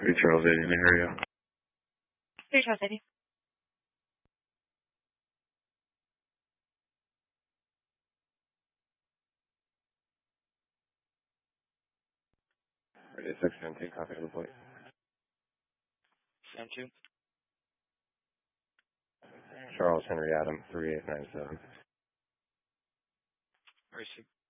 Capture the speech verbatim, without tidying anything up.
three Charles eighty in the area. three Charles eighty. Radio six ten, take copy of the plate. Sam two. Charles Henry Adam, three eight nine seven. Receive.